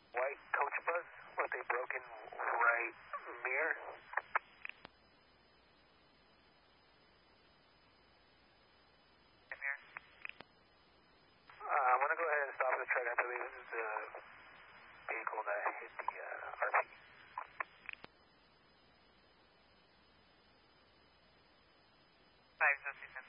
white coach bus with a broken right mirror. I'm going to go ahead and stop the truck. I believe this is the vehicle that hit the RP. 506